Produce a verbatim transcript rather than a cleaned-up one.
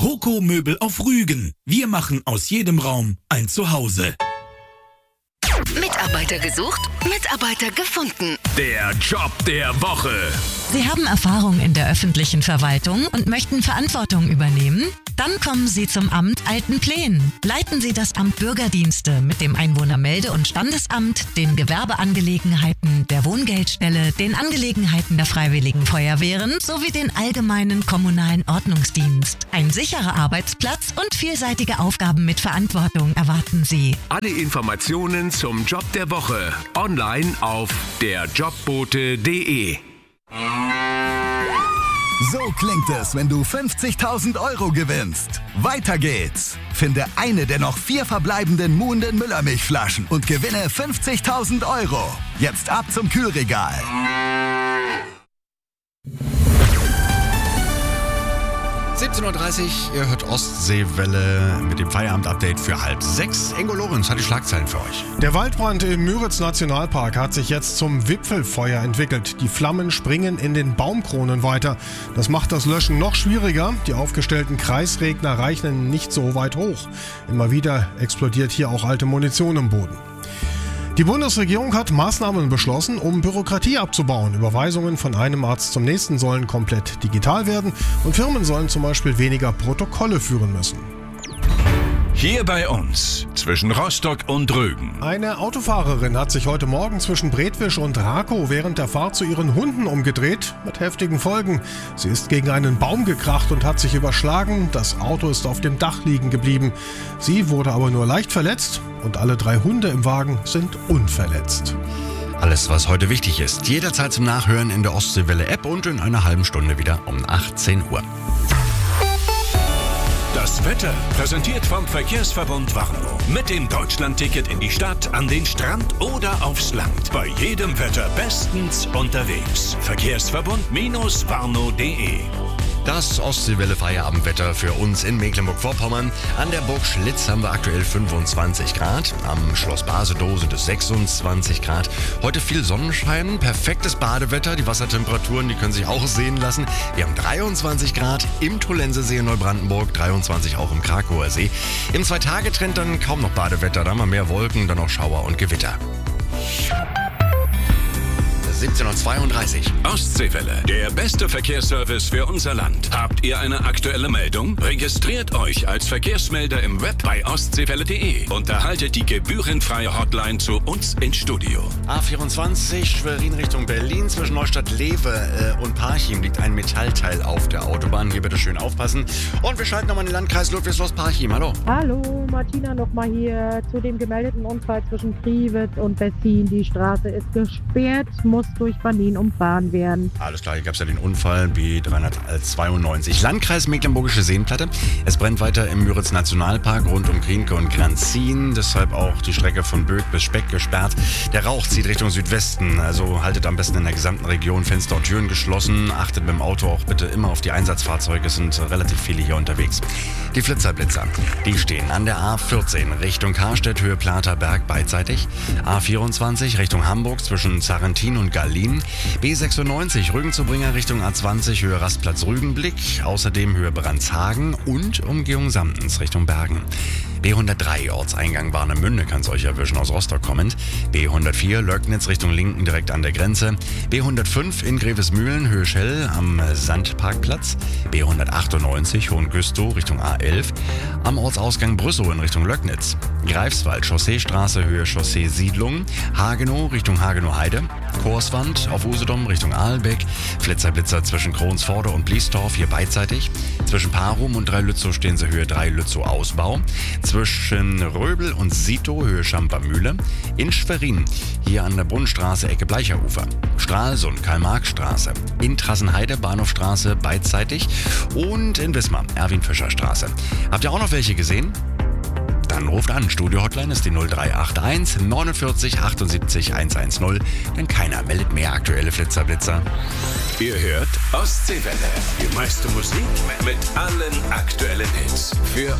Roko Möbel auf Rügen. Wir machen aus jedem Raum ein Zuhause. Mitarbeiter gesucht, Mitarbeiter gefunden. Der Job der Woche. Sie haben Erfahrung in der öffentlichen Verwaltung und möchten Verantwortung übernehmen? Dann kommen Sie zum Amt Altenplen. Leiten Sie das Amt Bürgerdienste mit dem Einwohnermelde- und Standesamt, den Gewerbeangelegenheiten, der Wohngeldstelle, den Angelegenheiten der Freiwilligen Feuerwehren sowie den allgemeinen kommunalen Ordnungsdienst. Ein sicherer Arbeitsplatz und vielseitige Aufgaben mit Verantwortung erwarten Sie. Alle Informationen zum Job der Woche online auf der jobbote punkt de. So klingt es, wenn du fünfzigtausend Euro gewinnst. Weiter geht's. Finde eine der noch vier verbleibenden Muhnden Müllermilchflaschen und gewinne fünfzigtausend Euro. Jetzt ab zum Kühlregal. siebzehn Uhr dreißig, ihr hört Ostseewelle mit dem Feierabend-Update für halb sechs. Ingo Lorenz hat die Schlagzeilen für euch. Der Waldbrand im Müritz-Nationalpark hat sich jetzt zum Wipfelfeuer entwickelt. Die Flammen springen in den Baumkronen weiter. Das macht das Löschen noch schwieriger. Die aufgestellten Kreisregner reichen nicht so weit hoch. Immer wieder explodiert hier auch alte Munition im Boden. Die Bundesregierung hat Maßnahmen beschlossen, um Bürokratie abzubauen. Überweisungen von einem Arzt zum nächsten sollen komplett digital werden und Firmen sollen zum Beispiel weniger Protokolle führen müssen. Hier bei uns, zwischen Rostock und Rügen. Eine Autofahrerin hat sich heute Morgen zwischen Bredwisch und Rakow während der Fahrt zu ihren Hunden umgedreht, mit heftigen Folgen. Sie ist gegen einen Baum gekracht und hat sich überschlagen. Das Auto ist auf dem Dach liegen geblieben. Sie wurde aber nur leicht verletzt und alle drei Hunde im Wagen sind unverletzt. Alles, was heute wichtig ist, jederzeit zum Nachhören in der Ostseewelle-App und in einer halben Stunde wieder um achtzehn Uhr. Das Wetter präsentiert vom Verkehrsverbund Warnow. Mit dem Deutschlandticket in die Stadt, an den Strand oder aufs Land. Bei jedem Wetter bestens unterwegs. Verkehrsverbund-warnow punkt de. Das Ostseewelle-Feierabendwetter für uns in Mecklenburg-Vorpommern. An der Burg Schlitz haben wir aktuell fünfundzwanzig Grad. Am Schloss Basedow sind es sechsundzwanzig Grad. Heute viel Sonnenschein, perfektes Badewetter. Die Wassertemperaturen, die können sich auch sehen lassen. Wir haben dreiundzwanzig Grad im Trullensesee in Neubrandenburg, dreiundzwanzig auch im Krakauer See. Im Zwei-Tage-Trend dann kaum noch Badewetter. Da haben wir mehr Wolken, dann auch Schauer und Gewitter. siebzehn Uhr zweiunddreißig. Ostseewelle, der beste Verkehrsservice für unser Land. Habt ihr eine aktuelle Meldung? Registriert euch als Verkehrsmelder im Web bei ostseewelle punkt de und erhaltet die gebührenfreie Hotline zu uns ins Studio. A vierundzwanzig, Schwerin Richtung Berlin. Zwischen Neustadt-Lewe äh, und Parchim liegt ein Metallteil auf der Autobahn. Hier bitte schön aufpassen. Und wir schalten nochmal in den Landkreis Ludwigslos-Parchim. Hallo. Hallo, Martina nochmal hier zu dem gemeldeten Unfall zwischen Priewitz und Bessin. Die Straße ist gesperrt, muss durch Berlin umfahren werden. Alles klar, hier gab es ja den Unfall B dreihundertzweiundneunzig. Landkreis Mecklenburgische Seenplatte. Es brennt weiter im Müritz-Nationalpark rund um Krienke und Granzin. Deshalb auch die Strecke von Böck bis Speck gesperrt. Der Rauch zieht Richtung Südwesten. Also haltet am besten in der gesamten Region Fenster und Türen geschlossen. Achtet mit dem Auto auch bitte immer auf die Einsatzfahrzeuge. Es sind relativ viele hier unterwegs. Die Flitzerblitzer, die stehen an der A vierzehn Richtung Karstedt, Höhe Platerberg beidseitig. A vierundzwanzig Richtung Hamburg zwischen Zarrentin und Gallin. B sechsundneunzig Rügen-zu-Bringer Richtung A zwanzig, Höhe Rastplatz Rügenblick. Außerdem Höhe Brandshagen und Umgehung Samtens Richtung Bergen. B hundertdrei Ortseingang Warnemünde kann es euch erwischen aus Rostock kommend. B hundertvier Löcknitz Richtung Linken direkt an der Grenze. B hundertfünf in Grevesmühlen Höhe Schell am Sandparkplatz. B hundertachtundneunzig Hohengüstow Richtung A elf. Am Ortsausgang Brüssow in Richtung Löcknitz. Greifswald Chausseestraße Höhe Chaussee Siedlung. Hagenow Richtung Hagenow-Heide. Korswand auf Usedom Richtung Aalbeck. Flitzerblitzer zwischen Kronsforde und Bliesdorf hier beidseitig. Zwischen Parum und Dreilützow stehen sie Höhe Dreilützow Ausbau. Zwischen Röbel und Sito Höhe Schampermühle. In Schwerin hier an der Brunnenstraße Ecke Bleicherufer. Stralsund Karl-Marx-Straße. In Trassenheide Bahnhofstraße beidseitig. Und in Wismar Erwin-Fischer-Straße. Habt ihr auch noch welche gesehen? Dann ruft an. Studio-Hotline ist die null drei acht eins neunundvierzig achtundsiebzig hundertzehn. Denn keiner meldet mehr aktuelle Flitzerblitzer. Ihr hört Ostseewelle. Die meiste Musik mit allen aktuellen Hits. Für